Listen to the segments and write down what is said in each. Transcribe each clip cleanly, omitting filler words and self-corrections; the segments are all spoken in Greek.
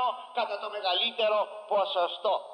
κατά το μεγαλύτερο ποσοστό.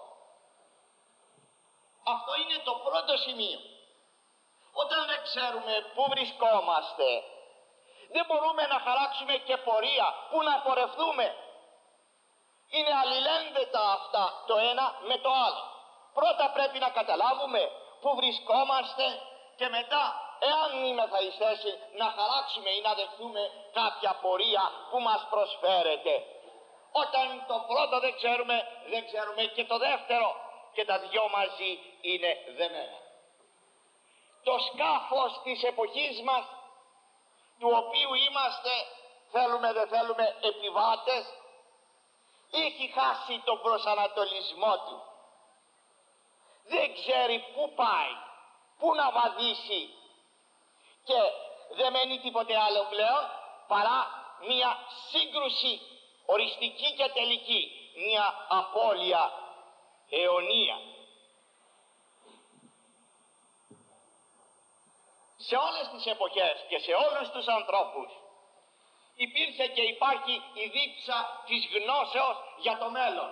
Αυτό είναι το πρώτο σημείο. Όταν δεν ξέρουμε πού βρισκόμαστε, δεν μπορούμε να χαράξουμε και πορεία, πού να πορευτούμε. Είναι αλληλένδετα αυτά το ένα με το άλλο. Πρώτα πρέπει να καταλάβουμε πού βρισκόμαστε και μετά, εάν είμεθα εις θέση, να χαράξουμε ή να δεχτούμε κάποια πορεία που μας προσφέρεται. Όταν το πρώτο δεν ξέρουμε και το δεύτερο, και τα δυο μαζί είναι δεμένα. Το σκάφος της εποχής μας, του οποίου είμαστε, θέλουμε δεν θέλουμε, επιβάτες, έχει χάσει τον προσανατολισμό του. Δεν ξέρει πού πάει, πού να βαδίσει, και δεν μένει τίποτε άλλο πλέον παρά μια σύγκρουση οριστική και τελική, μια απώλεια αιωνία. Σε όλες τις εποχές και σε όλους τους ανθρώπους υπήρχε και υπάρχει η δίψα της γνώσεως για το μέλλον.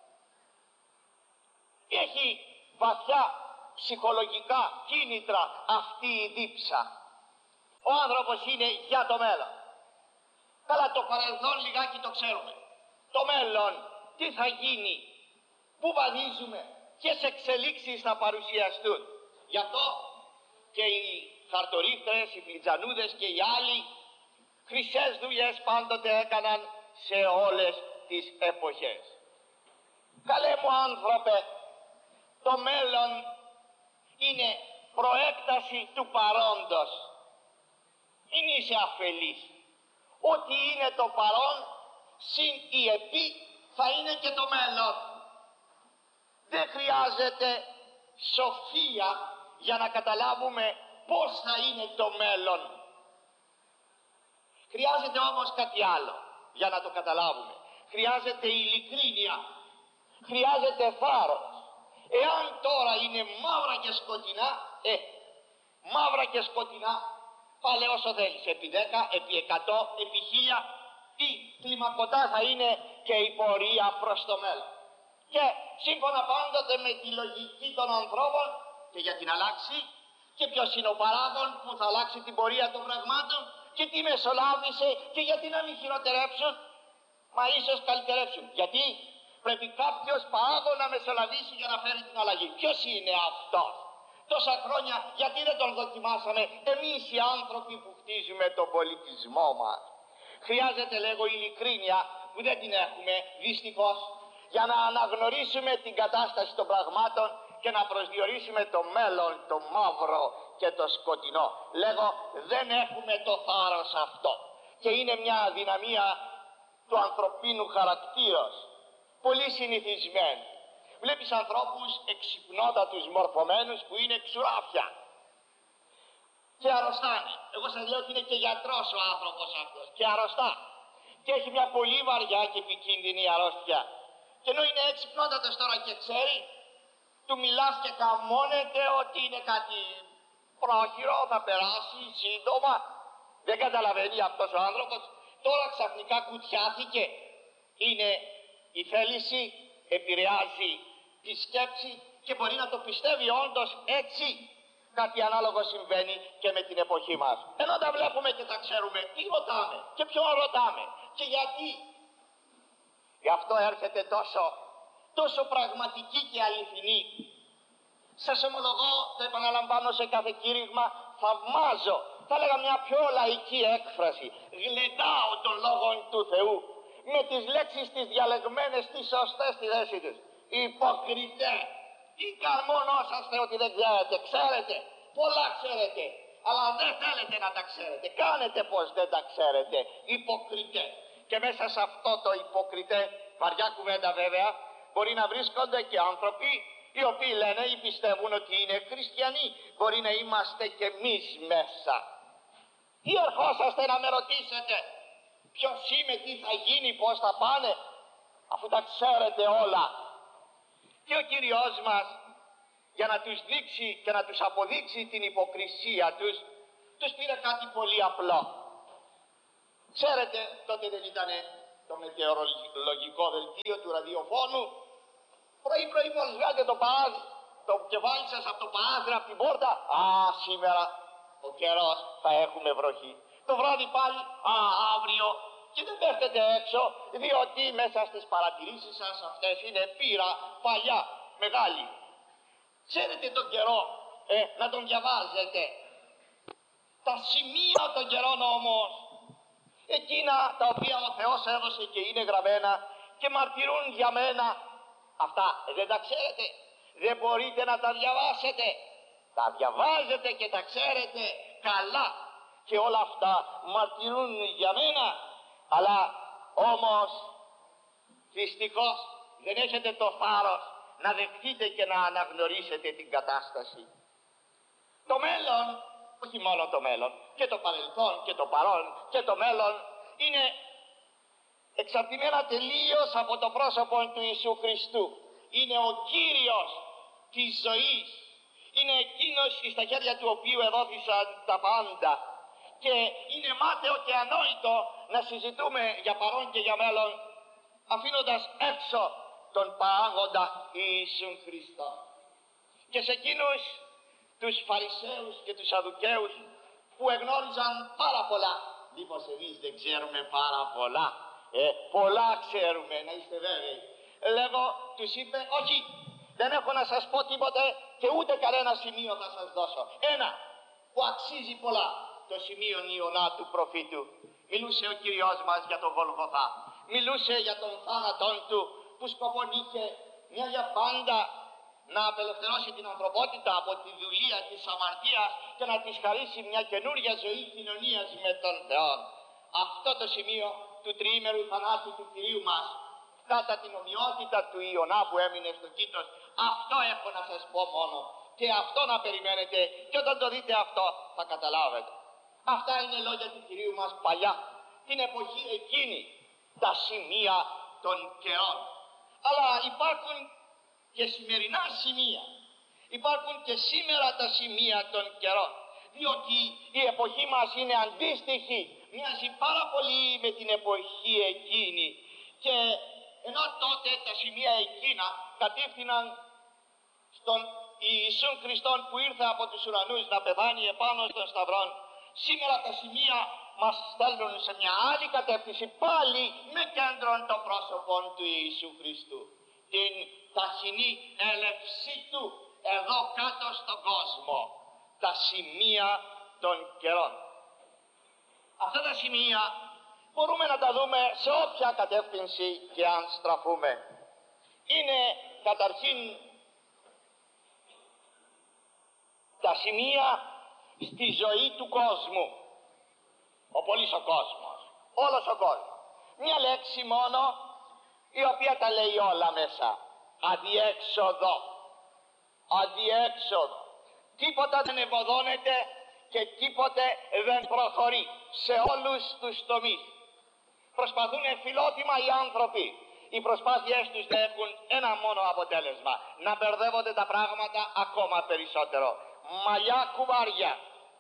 Έχει βαθιά ψυχολογικά κίνητρα αυτή η δίψα. Ο άνθρωπος είναι για το μέλλον. Καλά, το παρελθόν λιγάκι το ξέρουμε. Το μέλλον τι θα γίνει, πού βαδίζουμε, ποιες εξελίξεις θα παρουσιαστούν. Γι' αυτό και οι χαρτορίχτες, οι φλιτζανούδες και οι άλλοι χρυσές δουλειές πάντοτε έκαναν σε όλες τις εποχές. Καλέ μου άνθρωπε, το μέλλον είναι προέκταση του παρόντος. Μην είσαι αφελής. Ό,τι είναι το παρόν συν η επί θα είναι και το μέλλον. Δεν χρειάζεται σοφία για να καταλάβουμε πώς θα είναι το μέλλον. Χρειάζεται όμως κάτι άλλο για να το καταλάβουμε. Χρειάζεται ειλικρίνεια. Χρειάζεται θάρρος. Εάν τώρα είναι μαύρα και σκοτεινά, μαύρα και σκοτεινά, πάλε όσο θέλεις, επί 10, επί 100, επί 1000, τι κλιμακωτά θα είναι και η πορεία προς το μέλλον. Και σύμφωνα πάντοτε με τη λογική των ανθρώπων, και για την αλλάξει, και ποιος είναι ο παράγων που θα αλλάξει την πορεία των πραγμάτων, και τι μεσολάβησε, και γιατί να μην χειροτερέψουν, μα ίσως καλυτερέψουν. Γιατί πρέπει κάποιος παράγων να μεσολαβήσει για να φέρει την αλλαγή. Ποιος είναι αυτός? Τόσα χρόνια γιατί δεν τον δοκιμάσαμε εμείς οι άνθρωποι που χτίζουμε τον πολιτισμό μας? Χρειάζεται, λέγω, ειλικρίνεια που δεν την έχουμε δυστυχώς, για να αναγνωρίσουμε την κατάσταση των πραγμάτων και να προσδιορίσουμε το μέλλον, το μαύρο και το σκοτεινό. Λέγω, δεν έχουμε το θάρρος αυτό και είναι μια αδυναμία του ανθρωπίνου χαρακτήρος, πολύ συνηθισμένη. Βλέπεις ανθρώπους εξυπνότατους μορφωμένους που είναι ξουράφια και αρρωστάνε. Εγώ σας λέω ότι είναι και γιατρός ο άνθρωπος αυτός και αρρωστά και έχει μια πολύ βαριά και επικίνδυνη αρρώστια. Και ενώ είναι εξυπνότατος τώρα και ξέρει, του μιλάς και καμώνεται ότι είναι κάτι πρόχειρο, θα περάσει σύντομα. Δεν καταλαβαίνει αυτός ο άνθρωπος. Τώρα ξαφνικά κουτιάθηκε. Είναι η θέληση, επηρεάζει τη σκέψη και μπορεί να το πιστεύει όντως έτσι. Κάτι ανάλογο συμβαίνει και με την εποχή μας. Ενώ τα βλέπουμε και τα ξέρουμε, τι ρωτάμε και ποιον ρωτάμε και γιατί. Γι' αυτό έρχεται τόσο πραγματική και αληθινή. Σας ομολογώ, το επαναλαμβάνω σε κάθε κήρυγμα, θαυμάζω, θα έλεγα μια πιο λαϊκή έκφραση, γλεντάω τον λόγο του Θεού με τις λέξεις τις διαλεγμένες, τις σωστές στη θέση τους. Υποκριτέ, ή καρμονόσαστε ότι δεν ξέρετε, ξέρετε, πολλά ξέρετε, αλλά δεν θέλετε να τα ξέρετε, κάνετε πως δεν τα ξέρετε, υποκριτέ. Και μέσα σε αυτό το υποκριτέ, βαριά κουβέντα βέβαια, μπορεί να βρίσκονται και άνθρωποι οι οποίοι λένε ή πιστεύουν ότι είναι χριστιανοί. Μπορεί να είμαστε και εμείς μέσα. Τι ερχόσαστε να με ρωτήσετε ποιος είμαι, τι θα γίνει, πώς θα πάνε, αφού τα ξέρετε όλα. Και ο Κύριος μας, για να τους δείξει και να τους αποδείξει την υποκρισία τους, τους πήρε κάτι πολύ απλό. Ξέρετε, τότε δεν ήτανε το μετεωρολογικό δελτίο του ραδιοφώνου, πρωί μόλις βγάλετε το κεφάλι σας από το παράθυρο, από την πόρτα, σήμερα ο καιρός θα έχουμε βροχή. Το βράδυ πάλι, αύριο, και δεν πέφτετε έξω, διότι μέσα στις παρατηρήσεις σας αυτές είναι πείρα παλιά, μεγάλη. Ξέρετε τον καιρό, να τον διαβάζετε. Τα σημεία των καιρών όμως, εκείνα τα οποία ο Θεός έδωσε και είναι γραμμένα και μαρτυρούν για μένα, αυτά δεν τα ξέρετε, δεν μπορείτε να τα διαβάσετε. Τα διαβάζετε και τα ξέρετε καλά και όλα αυτά μαρτυρούν για μένα, αλλά όμως δυστυχώς δεν έχετε το θάρρος να δεχτείτε και να αναγνωρίσετε την κατάσταση. Το μέλλον, όχι μόνο το μέλλον, και το παρελθόν και το παρόν και το μέλλον είναι εξαρτημένα τελείως από το πρόσωπο του Ιησού Χριστού. Είναι ο Κύριος της ζωής. Είναι εκείνος στα χέρια του οποίου εδόθησαν τα πάντα. Και είναι μάταιο και ανόητο να συζητούμε για παρόν και για μέλλον αφήνοντας έξω τον παράγοντα Ιησού Χριστό. Και σε εκείνους τους Φαρισαίους και τους Σαδουκαίους που εγνώριζαν πάρα πολλά, μήπως εμείς δεν ξέρουμε πάρα πολλά? Πολλά ξέρουμε, να είστε βέβαιοι. Λέγω, τους είπε, όχι, δεν έχω να σας πω τίποτε και ούτε κανένα σημείο θα σας δώσω. Ένα που αξίζει πολλά, το σημείο Ιωνά του προφήτου. Μιλούσε ο Κύριος μας για τον Γολγοθά. Μιλούσε για τον θάνατον του που σκοπόν είχε μια για πάντα να απελευθερώσει την ανθρωπότητα από τη δουλεία της αμαρτίας και να της χαρίσει μια καινούρια ζωή κοινωνίας με τον Θεό. Αυτό το σημείο του τριήμερου θανάτου του Κυρίου μας, κατά την ομοιότητα του Ιωνά που έμεινε στο κήτος, αυτό έχω να σας πω μόνο. Και αυτό να περιμένετε, και όταν το δείτε αυτό θα καταλάβετε. Αυτά είναι λόγια του Κυρίου μας παλιά, την εποχή εκείνη, τα σημεία των καιρών. Αλλά υπάρχουν και σημερινά σημεία. Υπάρχουν και σήμερα τα σημεία των καιρών. Διότι η εποχή μας είναι αντίστοιχη, μοιάζει πάρα πολύ με την εποχή εκείνη. Και ενώ τότε τα σημεία εκείνα κατήφθηναν στον Ιησού Χριστόν που ήρθε από τους ουρανούς να πεθάνει επάνω στον σταυρό, σήμερα τα σημεία μας στέλνουν σε μια άλλη κατεύθυνση, πάλι με κέντρον το πρόσωπο του Ιησού Χριστού. Την ταχυνή έλευσή του εδώ κάτω στον κόσμο. Τα σημεία των καιρών. Αυτά τα σημεία μπορούμε να τα δούμε σε όποια κατεύθυνση και αν στραφούμε. Είναι καταρχήν τα σημεία στη ζωή του κόσμου. Ο πολύς ο κόσμος, όλος ο κόσμος. Μια λέξη μόνο η οποία τα λέει όλα μέσα. Αδιέξοδο. Αδιέξοδο. Τίποτα δεν ευωδώνεται και τίποτε δεν προχωρεί σε όλους τους τομείς. Προσπαθούν φιλότιμα οι άνθρωποι. Οι προσπάθειές τους δεν έχουν ένα μόνο αποτέλεσμα: να μπερδεύονται τα πράγματα ακόμα περισσότερο. Μαλλιά κουβάρια.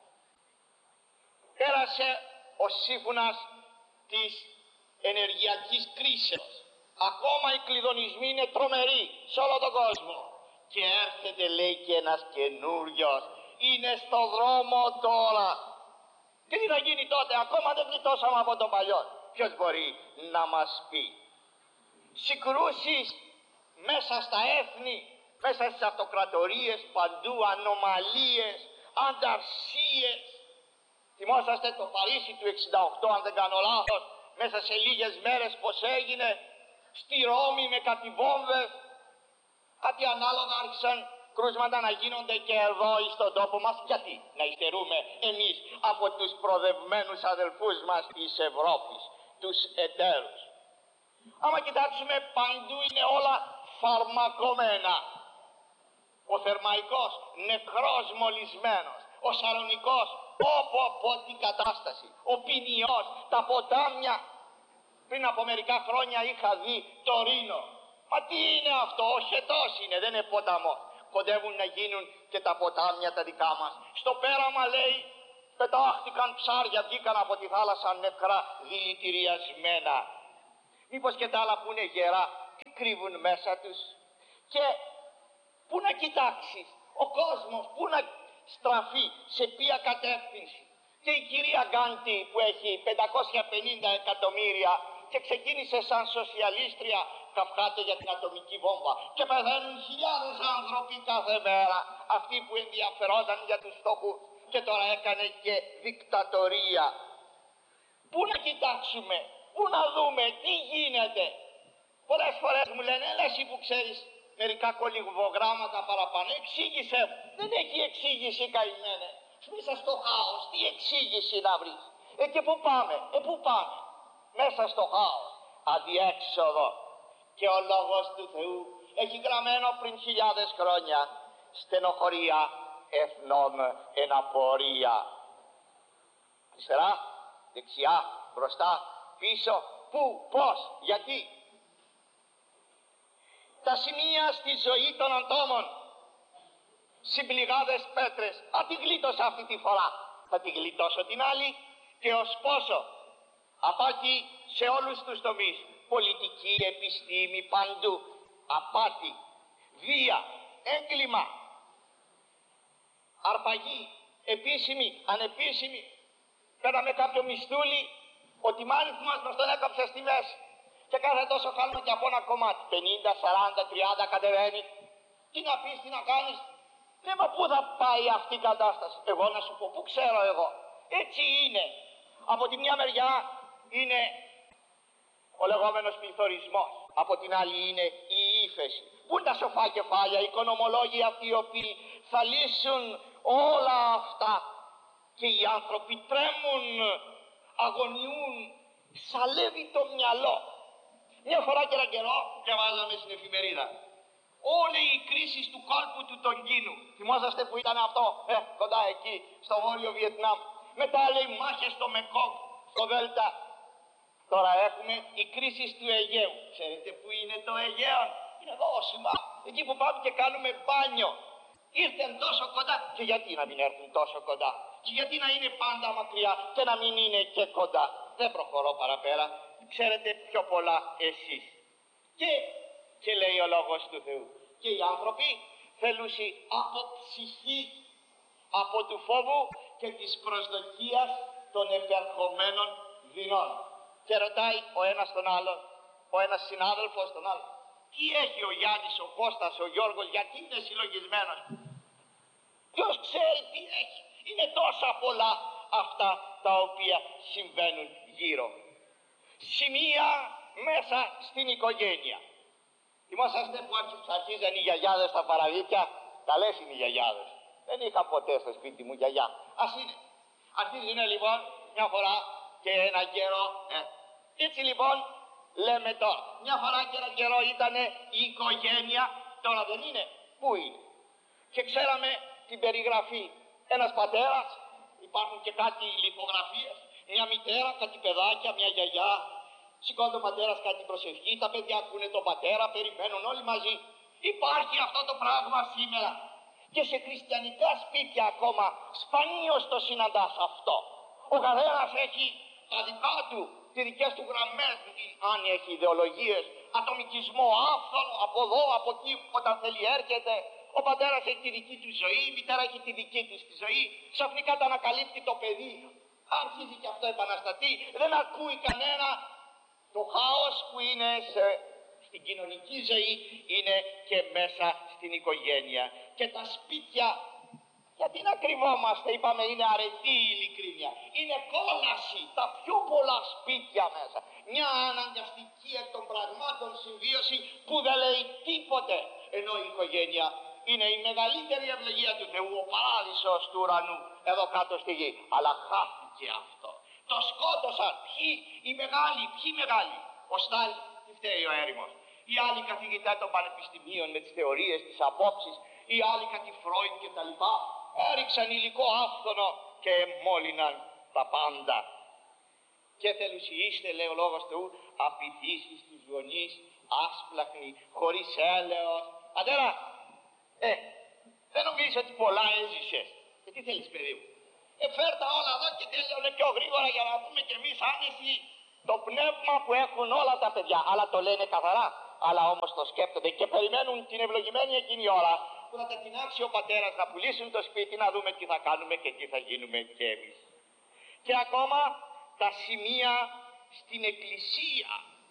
Πέρασε ο σύμφωνας της ενεργειακής κρίσεως. Ακόμα οι κλειδονισμοί είναι τρομεροί σε όλο τον κόσμο. Και έρχεται, λέει, και ένας καινούριος. Είναι στο δρόμο τώρα. Και τι θα γίνει τότε? Ακόμα δεν γλιτώσαμε από τον παλιό. Ποιος μπορεί να μας πει? Συγκρούσεις μέσα στα έθνη, μέσα στις αυτοκρατορίες, παντού ανομαλίες, ανταρσίες. Θυμόσαστε το Παρίσι του 68, αν δεν κάνω λάθος, μέσα σε λίγες μέρες πως έγινε? Στη Ρώμη με κάτι βόμβες. Κάτι ανάλογα άρχισαν κρούσματα να γίνονται και εδώ στον τόπο μας. Γιατί να υστερούμε εμείς από τους προδευμένους αδελφούς μας της Ευρώπης, τους εταίρους? Άμα κοιτάξουμε, παντού είναι όλα φαρμακωμένα. Ο Θερμαϊκός νεκρός μολυσμένος, ο Σαλονικός από την κατάσταση, ο Ποινιός, τα ποτάμια. Πριν από μερικά χρόνια είχα δει το Ρήνο. Μα τι είναι αυτό? Ο Χετός είναι, δεν είναι ποταμός. Κοντεύουν να γίνουν και τα ποτάμια τα δικά μας. Στο πέραμα, λέει, πετάχτηκαν ψάρια, βγήκαν από τη θάλασσα νεκρά, δηλητηριασμένα. Μήπως και τα άλλα που είναι γερά, τι κρύβουν μέσα τους? Και πού να κοιτάξει ο κόσμος, πού να στραφεί, σε ποια κατεύθυνση? Και η κυρία Γκάντι που έχει 550 εκατομμύρια και ξεκίνησε σαν σοσιαλίστρια, καυχάται για την ατομική βόμβα και πεθαίνουν χιλιάδες άνθρωποι κάθε μέρα, αυτοί που ενδιαφερόταν για τους φτωχούς, και τώρα έκανε και δικτατορία. Πού να κοιτάξουμε, πού να δούμε, τι γίνεται? Πολλές φορές μου λένε, έλα εσύ που ξέρεις μερικά κολυμβογράμματα παραπάνω, εξήγησε. Δεν έχει εξήγηση, καημένε. Μέσα στο χάος, τι εξήγηση να βρεις? Και πού πάμε, πού πάμε? Μέσα στο χάος, αδιέξοδο. Και ο λόγος του Θεού έχει γραμμένο πριν χιλιάδες χρόνια, στενοχωρία εθνών εν απορία. Αριστερά, δεξιά, μπροστά, πίσω, πού, πώς, γιατί? Τα σημεία στη ζωή των ατόμων, συμπληγάδες πέτρες. Τη γλίτωσα αυτή τη φορά, θα τη γλιτώσω την άλλη, και ως πόσο? Απάτη σε όλους τους τομείς, πολιτική, επιστήμη, παντού. Απάτη, βία, έγκλημα, αρπαγή, επίσημη, ανεπίσημη. Πέραμε κάποιο μισθούλι, ο τιμάνης μας τον έκαψε στη μέση. Και κάθε τόσο κάνουμε και από ένα κομμάτι, 50, 40, 30 κατεβαίνει. Τι να πεις, τι να κάνεις? Μα πού θα πάει αυτή η κατάσταση? Εγώ να σου πω, πού ξέρω εγώ? Έτσι είναι. Από τη μια μεριά είναι ο λεγόμενος πληθωρισμός, από την άλλη είναι η ύφεση. Πού είναι τα σοφά κεφάλια, οι οικονομολόγοι αυτοί οι οποίοι θα λύσουν όλα αυτά? Και οι άνθρωποι τρέμουν, αγωνιούν, σαλεύει το μυαλό. Μια φορά και έναν καιρό διαβάζαμε στην εφημερίδα όλη η κρίση του κόλπου του Τονγκίνου. Θυμόσαστε που ήταν αυτό? Κοντά εκεί στο βόρειο Βιετνάμ. Μετά λέει μάχες στο Μεκόγκ, στο Δέλτα. Τώρα έχουμε η κρίση του Αιγαίου. Ξέρετε που είναι το Αιγαίο? Είναι εδώ όσημα, εκεί που πάμε και κάνουμε μπάνιο. Ήρθαν τόσο κοντά, και γιατί να μην έρθουν τόσο κοντά? Και γιατί να είναι πάντα μακριά και να μην είναι και κοντά? Δεν προχωρώ παραπέρα, ξέρετε πιο πολλά εσείς. Και λέει ο λόγος του Θεού, και οι άνθρωποι θέλουσι από ψυχή, από του φόβου και της προσδοκίας των επερχομένων δεινών. Και ρωτάει ο ένας τον άλλον, ο ένας συνάδελφος τον άλλον, τι έχει ο Γιάννης, ο Κώστας, ο Γιώργος, γιατί είναι συλλογισμένος? Ποιος ξέρει τι έχει? Είναι τόσα πολλά αυτά τα οποία συμβαίνουν γύρω. Σημεία μέσα στην οικογένεια. Θυμόσαστε που αρχίζαν οι γιαγιάδες στα παραδείγια? Καλές είναι οι γιαγιάδες. Δεν είχα ποτέ στο σπίτι μου γιαγιά. Ας είναι. Αρχίζουν λοιπόν μια φορά και ένα καιρό. Έτσι λοιπόν λέμε τώρα. Μια φορά και ένα καιρό ήταν η οικογένεια. Τώρα δεν είναι. Πού είναι? Και ξέραμε την περιγραφή. Ένας πατέρας, υπάρχουν και κάτι λιθογραφίες. Μια μητέρα, κάτι παιδάκια, μια γιαγιά. Σηκώνει τον πατέρας κάτι προσευχή, τα παιδιά ακούνε τον πατέρα, περιμένουν όλοι μαζί. Υπάρχει αυτό το πράγμα σήμερα. Και σε χριστιανικά σπίτια ακόμα σπανίως το συναντάς αυτό. Ο καθένας έχει τα δικά του, τις δικές του γραμμές, αν έχει ιδεολογίες, ατομικισμό, άφθονο, από εδώ, από εκεί, όταν θέλει έρχεται. Ο πατέρας έχει τη δική του ζωή, η μητέρα έχει τη δική της τη ζωή. Ξαφνικά τα ανακαλύπτει το παιδί. Αρχίζει και αυτό επαναστατεί, δεν ακούει κανένα. Το χάος που είναι στην κοινωνική ζωή είναι και μέσα στην οικογένεια. Και τα σπίτια, γιατί να κρυβόμαστε, είπαμε είναι αρετή η ειλικρίνεια. Είναι κόλαση, τα πιο πολλά σπίτια μέσα. Μια αναγκαστική εκ των πραγμάτων συμβίωση που δεν λέει τίποτε. Ενώ η οικογένεια είναι η μεγαλύτερη ευλογία του Θεού, ο παράδεισος του ουρανού, εδώ κάτω στη γη. Αλλά χάθηκε αυτό. Το σκότωσαν. Ποιοι μεγάλοι? Ο Στάλιν, τι φταίει ο έρημος? Οι άλλοι καθηγητές των πανεπιστημίων με τις θεωρίες, τις απόψεις, οι άλλοι κάτι Φρόιντ και τα λοιπά, έριξαν υλικό άφθονο και εμόλυναν τα πάντα. Και θελουσιήστε, λέει ο λόγος του, απειθήσεις τους γονείς, άσπλαχνοι, χωρίς έλεος. Πατέρα, δεν νομίζεις ότι πολλά έζησες? Τι θέλεις, παιδί μου? Φέρ' τα όλα εδώ και τέλειωνε πιο γρήγορα για να πούμε κι εμείς άνεση. το πνεύμα που έχουν όλα τα παιδιά, αλλά το λένε καθαρά, αλλά όμως το σκέπτονται και περιμένουν την ευλογημένη εκείνη ώρα που θα τα τεινάξει ο πατέρας να πουλήσουν το σπίτι, να δούμε τι θα κάνουμε και τι θα γίνουμε και εμείς. Και ακόμα τα σημεία στην Εκκλησία.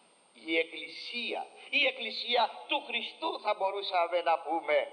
Η Εκκλησία του Χριστού θα μπορούσαμε να πούμε.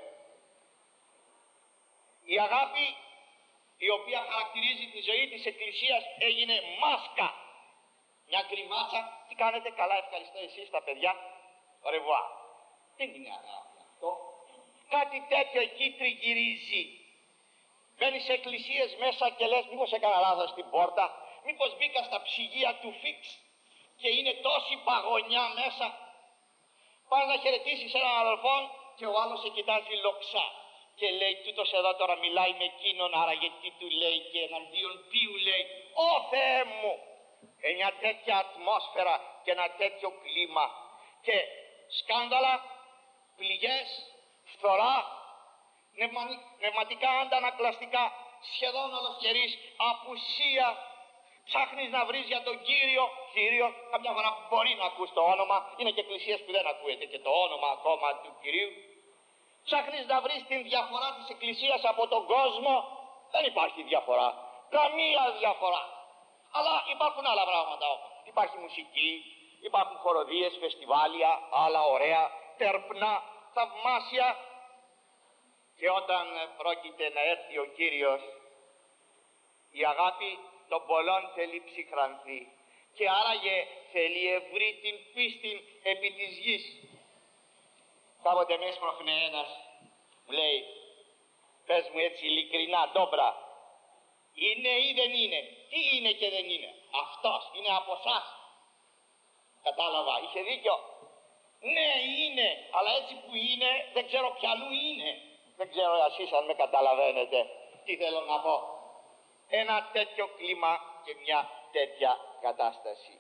Η αγάπη η οποία χαρακτηρίζει τη ζωή της Εκκλησίας έγινε μάσκα. Μια γκριμάτσα, τι κάνετε, καλά, ευχαριστώ, εσείς τα παιδιά, ρεβουά. Δεν είναι αγάπη αυτό. Κάτι τέτοιο εκεί τριγυρίζει. Μπαίνεις σε εκκλησίες μέσα και λες, μήπως έκανα λάθος στην πόρτα, μήπως μπήκα στα ψυγεία του Φίξ και είναι τόση παγωνιά μέσα. Πας να χαιρετήσεις έναν αδελφό και ο άλλος σε κοιτάζει λοξά και λέει, τούτος εδώ τώρα μιλάει με εκείνον, άρα γιατί του λέει και εναντίον ποιου λέει. Ω Θεέ μου! Μια τέτοια ατμόσφαιρα και ένα τέτοιο κλίμα και σκάνδαλα, πληγές, φθορά, πνευματικά αντανακλαστικά, σχεδόν ολοσχερής απουσία. Ψάχνεις να βρεις για τον Κύριο, κάποια φορά μπορεί να ακούς το όνομα, είναι και εκκλησίες που δεν ακούεται και το όνομα ακόμα του Κυρίου. Ψάχνεις να βρεις την διαφορά της Εκκλησίας από τον κόσμο, δεν υπάρχει διαφορά, καμία διαφορά. Αλλά υπάρχουν άλλα πράγματα όμως. Υπάρχει μουσική, υπάρχουν χοροδίες, φεστιβάλια, άλλα ωραία, τερπνά, θαυμάσια. Και όταν πρόκειται να έρθει ο Κύριος, η αγάπη των πολλών θέλει ψυχρανθεί και άραγε θέλει ευρύ την πίστη επί της γης. Κάποτε με έσπροχνε ένας, μου λέει, πες μου έτσι ειλικρινά, ντόμπρα, είναι ή δεν είναι? Τι είναι και δεν είναι? Αυτός είναι από εσάς. Κατάλαβα, είχε δίκιο. Ναι, είναι, αλλά έτσι που είναι δεν ξέρω ποιανού είναι. Δεν ξέρω εσείς αν με καταλαβαίνετε τι θέλω να πω. Ένα τέτοιο κλίμα και μια τέτοια κατάσταση.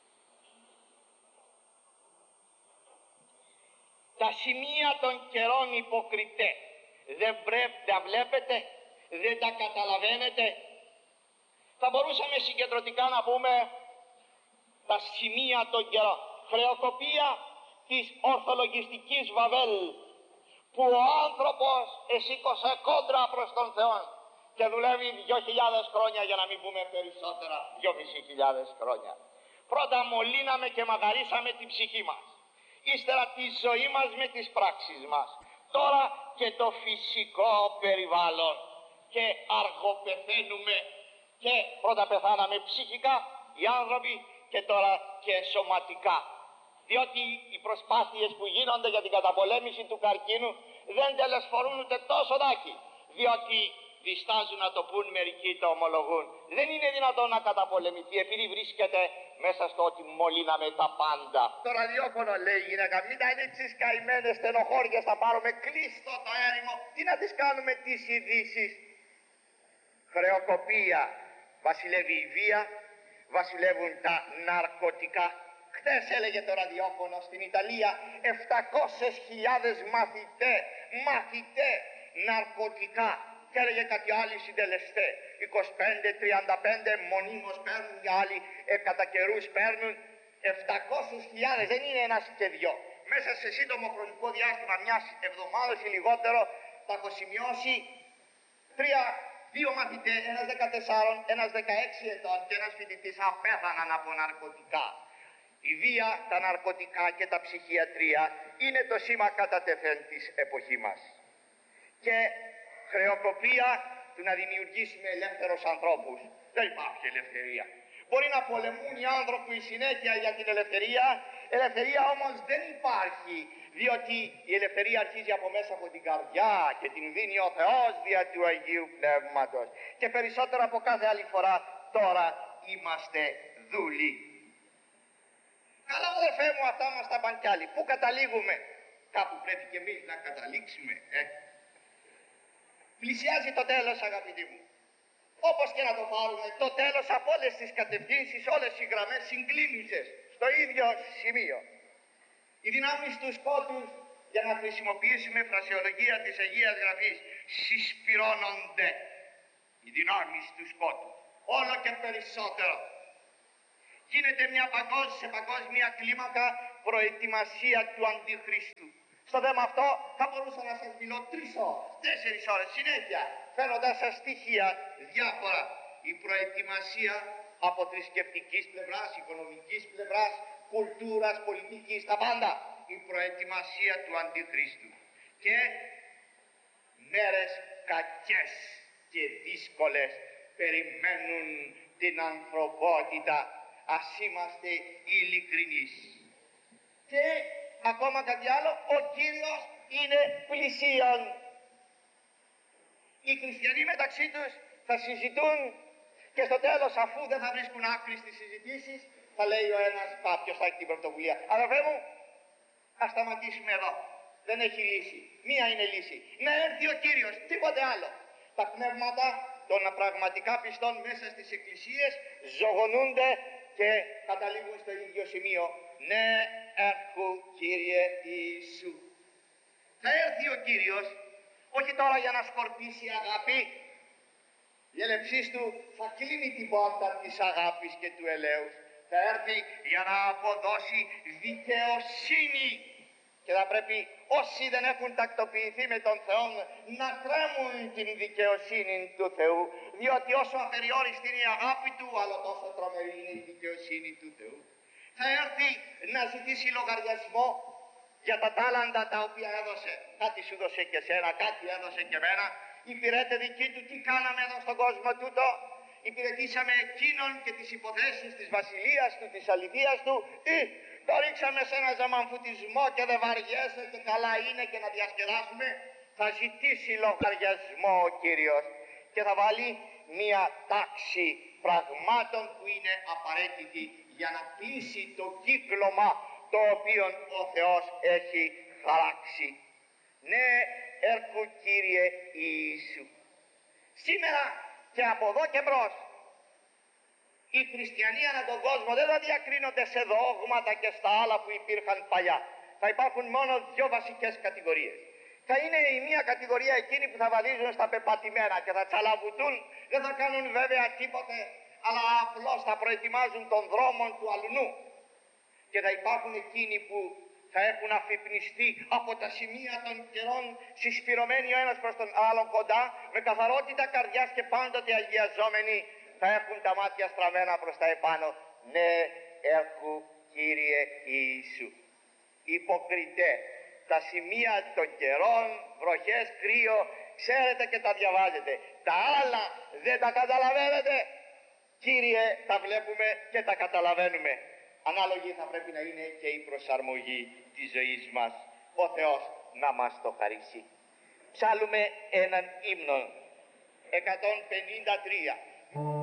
Τα σημεία των καιρών υποκριτέ, δεν πρέπει, τα βλέπετε, δεν τα καταλαβαίνετε. Θα μπορούσαμε συγκεντρωτικά να πούμε τα σημεία των καιρών. Χρεοκοπία της ορθολογιστικής Βαβέλ, που ο άνθρωπος εσήκωσε κόντρα προς τον Θεό και δουλεύει 2.000 χρόνια, για να μην πούμε περισσότερα, 2.500 χρόνια. Πρώτα μολύναμε και μαγαρίσαμε την ψυχή μας, ύστερα τη ζωή μας με τις πράξεις μας, τώρα και το φυσικό περιβάλλον, και αργοπεθαίνουμε, και πρώτα πεθάναμε ψυχικά οι άνθρωποι και τώρα και σωματικά, διότι οι προσπάθειες που γίνονται για την καταπολέμηση του καρκίνου δεν τελεσφορούν ούτε τόσο δάκι, διότι διστάζουν να το πούν, μερικοί το ομολογούν. Δεν είναι δυνατόν να καταπολεμηθεί επειδή βρίσκεται μέσα στο ότι μολύναμε τα πάντα. Το ραδιόφωνο, λέει η γυναίκα, μην τα ανοίξεις καημένες στενοχώριες, θα πάρουμε, κλείστο το έρημο. Τι να τις κάνουμε τις ειδήσεις? Χρεοκοπία, βασιλεύει η βία, βασιλεύουν τα ναρκωτικά. Χθες έλεγε το ραδιόφωνο στην Ιταλία 700.000 μαθητέ ναρκωτικά, και έλεγε κάτι άλλοι συντελεστέ 25-35 μονίμως παίρνουν, οι άλλοι κατά καιρούς παίρνουν 700.000. Δεν είναι ένας και δυο. Μέσα σε σύντομο χρονικό διάστημα, μιας εβδομάδας ή λιγότερο, θα έχω σημειώσει δύο μαθητές, ένας 14, ένας 16 ετών και ένας φοιτητής απέθαναν από ναρκωτικά. Η βία, τα ναρκωτικά και τα ψυχιατρία είναι το σήμα κατά τεθέν της εποχή μας. Και χρεοκοπία του να δημιουργήσουμε ελεύθερους ανθρώπους. Δεν υπάρχει ελευθερία. Μπορεί να πολεμούν οι άνθρωποι συνέχεια για την ελευθερία, ελευθερία όμως δεν υπάρχει, διότι η ελευθερία αρχίζει από μέσα από την καρδιά και την δίνει ο Θεός δια του Αγίου Πνεύματος. Και περισσότερο από κάθε άλλη φορά τώρα είμαστε δούλοι. Καλά αδερφέ μου, αυτά μας τα πάνε κι άλλοι. Πού καταλήγουμε? Κάπου πρέπει και εμείς να καταλήξουμε. Πλησιάζει το τέλος, αγαπητοί μου. Όπως και να το πάρουμε, το τέλος από όλες τις κατευθύνσεις, όλες οι γραμμές συγκλίνουσες στο ίδιο σημείο. Οι δυνάμεις του σκότους, για να χρησιμοποιήσουμε φρασιολογία της Αγίας Γραφής, συσπυρώνονται. Οι δυνάμεις του σκότους όλο και περισσότερο. γίνεται σε παγκόσμια κλίμακα προετοιμασία του Αντιχρίστου. Στο θέμα αυτό θα μπορούσα να σας μιλώ 3 ώρες, 4 ώρες συνέχεια, φέροντας σας στοιχεία διάφορα. Η προετοιμασία από θρησκευτικής πλευράς, οικονομικής πλευράς, κουλτούρας, πολιτικής, τα πάντα. Η προετοιμασία του Αντιχρίστου. Και μέρες κακές και δύσκολες περιμένουν την ανθρωπότητα, ας είμαστε ειλικρινείς. Και ακόμα κάτι άλλο, ο Κύριος είναι πλησίον. Οι χριστιανοί μεταξύ τους θα συζητούν και στο τέλος, αφού δεν θα βρίσκουν άκρη στις συζητήσεις, θα λέει ο ένας, ποιος θα έχει την πρωτοβουλία. Αδερφέ μου, ας σταματήσουμε εδώ. Δεν έχει λύση. Μία είναι λύση. Να έρθει ο Κύριος, τίποτε άλλο. Τα πνεύματα των πραγματικά πιστών μέσα στις εκκλησίες ζωγονούνται και καταλήγουν στο ίδιο σημείο. Ναι, έρχου Κύριε Ιησού. Θα έρθει ο Κύριος, όχι τώρα για να σκορπίσει αγάπη. Η έλευσής του θα κλείνει την πόρτα της αγάπης και του ελέους. Θα έρθει για να αποδώσει δικαιοσύνη. Και θα πρέπει όσοι δεν έχουν τακτοποιηθεί με τον Θεό να κρέμουν την δικαιοσύνη του Θεού, διότι όσο απεριόριστη είναι η αγάπη του, αλλά τόσο τρομερή είναι η δικαιοσύνη του Θεού. Θα έρθει να ζητήσει λογαριασμό για τα τάλαντα τα οποία έδωσε. Κάτι σου έδωσε και σένα, κάτι έδωσε και μένα. Υπηρέτε δική του, τι κάναμε εδώ στον κόσμο τούτο. Υπηρετήσαμε εκείνον και τις υποθέσεις της βασιλείας του, της αληθείας του, ή το ρίξαμε σε ένα ζαμαμφουτισμό και δεν βαριέσαι και καλά είναι και να διασκεδάσουμε. Θα ζητήσει λογαριασμό ο Κύριος και θα βάλει μία τάξη πραγμάτων που είναι απαραίτητη για να κλείσει το κύκλωμα το οποίο ο Θεός έχει χαράξει. Ναι, έρχου Κύριε Ιησού. Σήμερα και από εδώ και μπρος, οι χριστιανοί ανά τον κόσμο δεν θα διακρίνονται σε δόγματα και στα άλλα που υπήρχαν παλιά. Θα υπάρχουν μόνο 2 βασικές κατηγορίες. Θα είναι η μία κατηγορία εκείνοι που θα βαδίζουν στα πεπατημένα και θα τσαλαβουτούν, δεν θα κάνουν βέβαια τίποτε, αλλά απλώς θα προετοιμάζουν τον δρόμο του αλουνού. Και θα υπάρχουν εκείνοι που θα έχουν αφυπνιστεί από τα σημεία των καιρών, συσπυρωμένοι ο ένας προς τον άλλον κοντά, με καθαρότητα καρδιάς και πάντοτε αγιαζόμενοι, θα έχουν τα μάτια στραμμένα προς τα επάνω. Ναι, έρχου Κύριε Ιησού. Υποκριτέ, τα σημεία των καιρών, βροχές, κρύο, ξέρετε και τα διαβάζετε. Τα άλλα δεν τα καταλαβαίνετε. Κύριε, τα βλέπουμε και τα καταλαβαίνουμε. Ανάλογη θα πρέπει να είναι και η προσαρμογή της ζωής μας. Ο Θεός να μας το χαρίσει. Ψάλουμε έναν ύμνο 153.